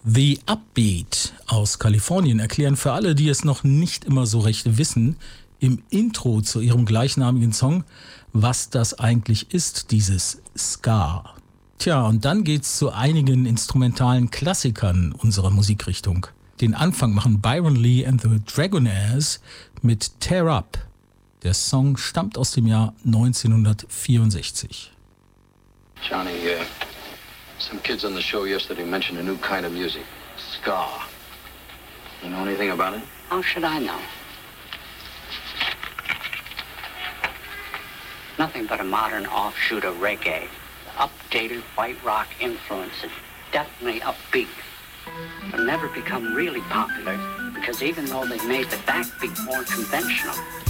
The Upbeat aus Kalifornien erklären für alle, die es noch nicht immer so recht wissen, im Intro zu ihrem gleichnamigen Song, was das eigentlich ist, dieses Ska. Tja, und dann geht's zu einigen instrumentalen Klassikern unserer Musikrichtung. Den Anfang machen Byron Lee and the Dragonaires mit Tear Up. Der Song stammt aus dem Jahr 1964. Johnny, some kids on the show yesterday mentioned a new kind of music, ska. You know anything about it? How should I know? Nothing but a modern offshoot of reggae. Updated white rock influence is definitely upbeat. But never become really popular because even though they made the backbeat more conventional,